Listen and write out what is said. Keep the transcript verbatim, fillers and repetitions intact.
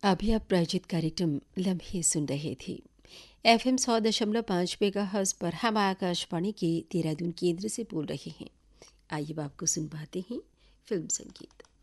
अभी आप प्रायोजित कार्यक्रम लम्हे सुन रहे थे। एफ एम सौ दशमलव पाँच मेगा हर्ट्ज पर हम आकाशवाणी के देहरादून केंद्र से बोल रहे हैं। आइए अब आपको सुनवाते हैं फिल्म संगीत।